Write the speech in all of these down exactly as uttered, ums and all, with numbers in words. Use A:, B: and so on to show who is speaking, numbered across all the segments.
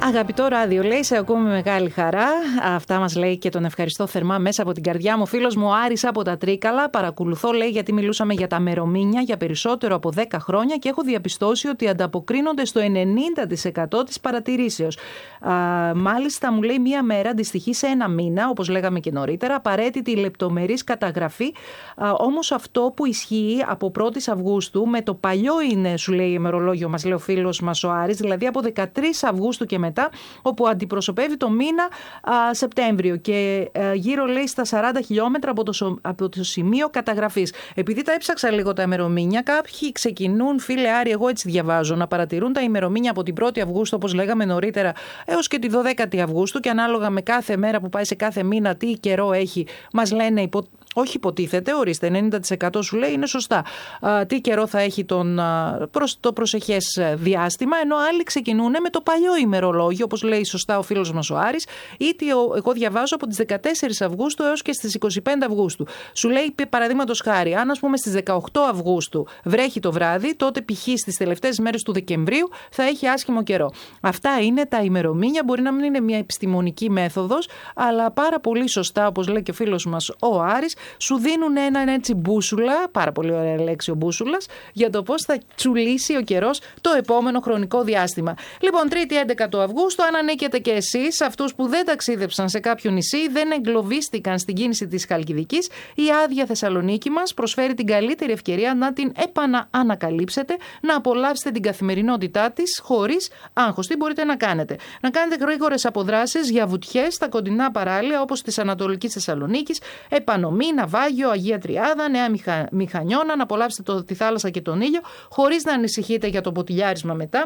A: Αγαπητό ράδιο, λέει, σε ακούμε με μεγάλη χαρά. Αυτά μας λέει και τον ευχαριστώ θερμά μέσα από την καρδιά μου. Φίλος μου Άρης από τα Τρίκαλα. Παρακολουθώ, λέει, γιατί μιλούσαμε για τα μερομήνια για περισσότερο από δέκα χρόνια και έχω διαπιστώσει ότι ανταποκρίνονται στο ενενήντα τοις εκατό της παρατηρήσεως. Α, μάλιστα, μου λέει, μία μέρα αντιστοιχεί σε ένα μήνα, όπως λέγαμε και νωρίτερα, απαραίτητη λεπτομερής καταγραφή. Α, όμως αυτό που ισχύει από πρώτη Αυγούστου, με το παλιό είναι, σου λέει, ημερολόγιο, μας λέει ο φίλος μας ο Άρης, δηλαδή από δεκατρείς Αυγούστου και μετά, όπου αντιπροσωπεύει το μήνα α, Σεπτέμβριο και α, γύρω, λέει, στα σαράντα χιλιόμετρα από το, από το σημείο καταγραφής. Επειδή τα έψαξα λίγο τα ημερομήνια, κάποιοι ξεκινούν, φίλε Άρη, εγώ έτσι διαβάζω, να παρατηρούν τα ημερομήνια από την πρώτη Αυγούστου, όπως λέγαμε νωρίτερα, έως και τη δωδέκατη Αυγούστου και ανάλογα με κάθε μέρα που πάει σε κάθε μήνα, τι καιρό έχει, μας λένε υπό. Όχι υποτίθεται, ορίστε, ενενήντα τοις εκατό σου λέει είναι σωστά. Α, τι καιρό θα έχει τον, α, προς, το προσεχές διάστημα, ενώ άλλοι ξεκινούν με το παλιό ημερολόγιο, όπως λέει σωστά ο φίλος μας ο Άρης, είτε εγώ διαβάζω από τις δεκατέσσερις Αυγούστου έως και στις είκοσι πέντε Αυγούστου. Σου λέει, παραδείγματος χάρη, αν ας πούμε στις δεκαοκτώ Αυγούστου βρέχει το βράδυ, τότε π.χ. στις τελευταίες μέρες του Δεκεμβρίου θα έχει άσχημο καιρό. Αυτά είναι τα ημερομήνια, μπορεί να μην είναι μια επιστημονική μέθοδος, αλλά πάρα πολύ σωστά, όπως λέει και ο φίλος μας ο Άρης, σου δίνουν έναν έτσι μπούσουλα, πάρα πολύ ωραία λέξη ο μπούσουλας, για το πώς θα τσουλήσει ο καιρός το επόμενο χρονικό διάστημα. Λοιπόν, Τρίτη έντεκα του Αυγούστου, αν ανήκετε και εσείς, αυτούς που δεν ταξίδεψαν σε κάποιο νησί, δεν εγκλωβίστηκαν στην κίνηση της Χαλκιδικής, η άδεια Θεσσαλονίκη μας προσφέρει την καλύτερη ευκαιρία να την επαναανακαλύψετε, να απολαύσετε την καθημερινότητά της χωρίς άγχος. Τι μπορείτε να κάνετε? Να κάνετε γρήγορες αποδράσεις για βουτιές στα κοντινά παράλια όπως της Ανατολικής Θεσσαλονίκης, Επανομή, Ναυάγιο, Αγία Τριάδα, Νέα Μιχα... Μηχανιώνα, να απολαύσετε το, τη θάλασσα και τον ήλιο, χωρίς να ανησυχείτε για το ποτηλιάρισμα μετά,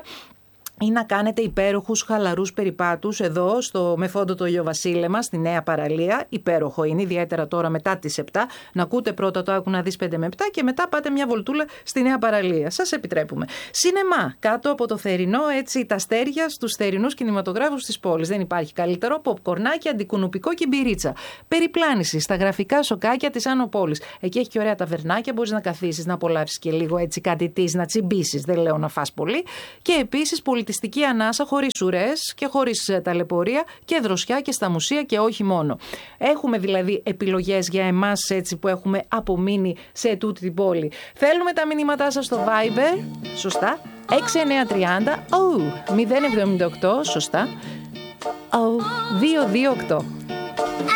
A: ή να κάνετε υπέροχους χαλαρούς περιπάτους εδώ στο Μεφόντο το Ηλιοβασίλεμα στη Νέα Παραλία. Υπέροχο είναι, ιδιαίτερα τώρα μετά τις επτά. Να ακούτε πρώτα το Άκου να δεις πέντε με επτά και μετά πάτε μια βολτούλα στη Νέα Παραλία. Σας επιτρέπουμε. Σινεμά, κάτω από το θερινό, έτσι, τα αστέρια στους θερινούς κινηματογράφους της πόλης. Δεν υπάρχει καλύτερο. Ποπκορνάκι, αντικουνουπικό και μπυρίτσα. Περιπλάνηση στα γραφικά σοκάκια της Άνω Πόλης. Εκεί έχει και ωραία ταβερνάκια, μπορείς να καθίσεις, να απολαύσεις και λίγο έτσι κάτι της, να τσιμπήσεις. Δεν λέω να φας πολύ. Και επίσης πολιτιστική ανάσα χωρίς ουρές και χωρίς ταλαιπωρία και δροσιά και στα μουσεία και όχι μόνο. Έχουμε δηλαδή επιλογές για εμάς έτσι που έχουμε απομείνει σε τούτη την πόλη. Θέλουμε τα μηνύματά σας στο Viber, σωστά, έξι εννιά τριάντα, oh, μηδέν εβδομήντα οκτώ, σωστά, oh, δύο δύο οκτώ.